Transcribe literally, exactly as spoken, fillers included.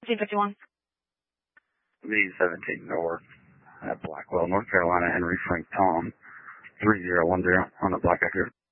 fifteen fifty-one. V seventeen North at Blackwell, North Carolina, Henry Frank Tom, three zero one zero on the Black Acre.